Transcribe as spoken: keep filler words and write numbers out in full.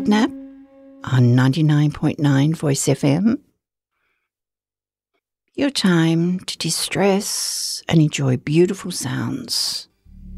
Podnap on ninety-nine point nine Voice F M. Your time to distress and enjoy beautiful sounds.